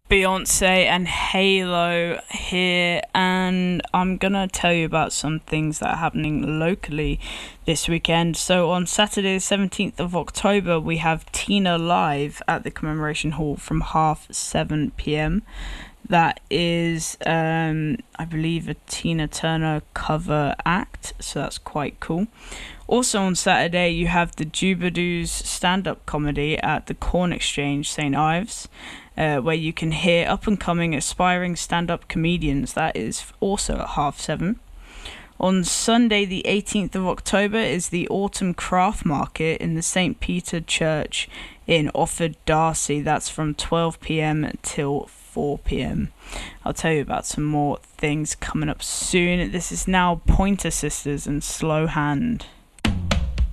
Beyonce and Halo here, and I'm gonna tell you about some things that are happening locally this weekend. So, on Saturday, the 17th of October, we have Tina live at the Commemoration Hall from half 7 p.m. That is, I believe, a Tina Turner cover act, so that's quite cool. Also on Saturday, you have the Jubadoos stand-up comedy at the Corn Exchange, St Ives, where you can hear up-and-coming aspiring stand-up comedians. That is also at half 7. On Sunday, the 18th of October, is the Autumn Craft Market in the St Peter Church in Offord, Darcy. That's from 12 p.m. till 4 p.m. I'll tell you about some more things coming up soon. This is now Pointer Sisters and Slow Hand.